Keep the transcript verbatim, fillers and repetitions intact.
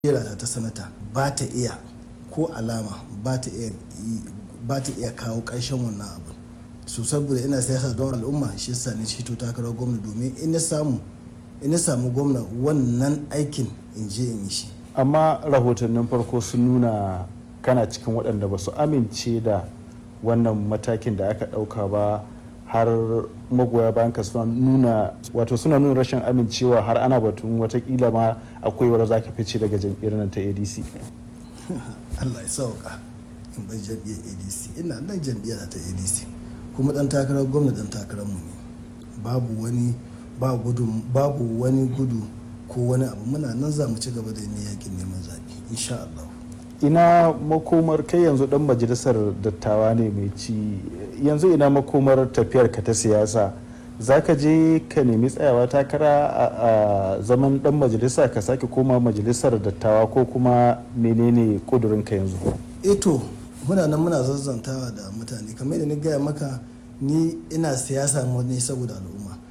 Kujera ta sanata ba ta iya ko alama ba ta iya ba ta iya kawo ƙarshen wannan abu. So saboda ina siyasa don al'umma shi yasa ni cito takarar gwamna domin in na samu in na samu gwamna wannan aikin in je in yi shi. Amma rahotannin farko sun nuna kana cikin waɗanda ba su amince da wannan matakin da aka ɗauka ba, har magoya bayan ka suna nuna wato suna nuna rashin amincewa, har ana batun watakila ma akwai wadda za ka fice daga jam'iyyar nan ta A D C. Allah ya sauka in bai jam'iyyar A D C, ina nan jam'iyyar ta A D C kuma dan takarar gwamna dan takarar mu ne. Babu wani ba gudu babu wani gudu ko wani abu, muna nan za mu ci gaba da yin yakin neman zaɓe insha Allah. Ina makomar kai yanzu dan majalisar dattawa ne mai ci, yanzu ina makomar tafiyar ka ta siyasa? Za ka je ka nemi tsayawa takara a zaman dan majalisa ka sake koma majalisar dattawa, ko kuma menene kudurin ka yanzu? Eto muna nan muna zazzantawa da mutane kamar yadda ni gaya maka, ni ina siyasa ne saboda al'umma.